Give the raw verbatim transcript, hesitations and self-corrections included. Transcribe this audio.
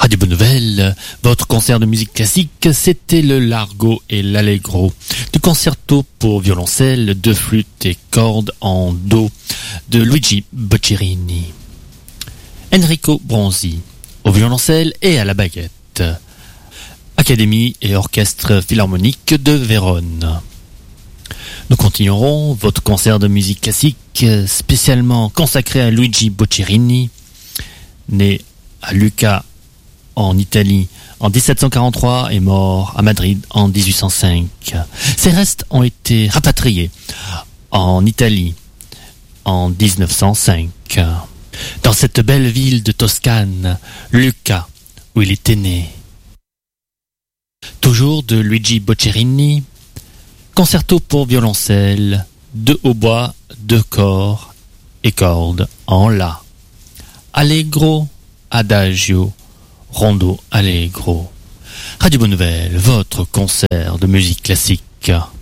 Radio Bonne Nouvelle, votre concert de musique classique, c'était le Largo et l'Allegro, du concerto pour violoncelle, deux flûtes et cordes en do de Luigi Boccherini. Enrico Bronzi, au violoncelle et à la baguette. Académie et orchestre philharmonique de Vérone. Nous continuerons votre concert de musique classique spécialement consacré à Luigi Boccherini, né à Lucca en Italie en dix-sept cent quarante-trois et mort à Madrid en dix-huit cent cinq. Ses restes ont été rapatriés en Italie en dix-neuf cent cinq. Dans cette belle ville de Toscane, Lucca, où il était né. Toujours de Luigi Boccherini, concerto pour violoncelle, deux hautbois, deux corps et cordes en la. Allegro, adagio, rondo allegro. Radio Bonne Nouvelle, votre concert de musique classique.